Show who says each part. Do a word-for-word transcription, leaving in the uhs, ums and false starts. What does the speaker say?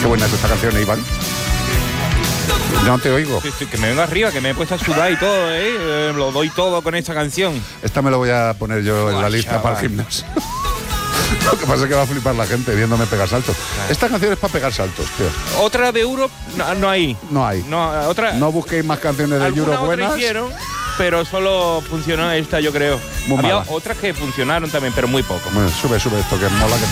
Speaker 1: Qué buena es esta canción, Iván. No te oigo.
Speaker 2: Que, que me vengo arriba, que me he puesto a sudar y todo, ¿eh? Eh, Lo doy todo con esta canción.
Speaker 1: Esta me la voy a poner yo en la
Speaker 2: Buah,
Speaker 1: lista
Speaker 2: chaval.
Speaker 1: para el gimnasio. Lo que pasa es que va a flipar la gente viéndome pegar saltos.
Speaker 2: Claro.
Speaker 1: Esta canción es para pegar saltos, tío.
Speaker 2: Otra de Europe no, no hay.
Speaker 1: No hay.
Speaker 2: No, otra.
Speaker 1: No busquéis más canciones de
Speaker 2: Alguna
Speaker 1: Euro
Speaker 2: otra
Speaker 1: buenas.
Speaker 2: hicieron, pero solo funcionó esta, yo creo.
Speaker 1: Muy
Speaker 2: Había
Speaker 1: mala.
Speaker 2: otras que funcionaron también, pero muy poco.
Speaker 1: Bueno, sube, sube esto, que mola que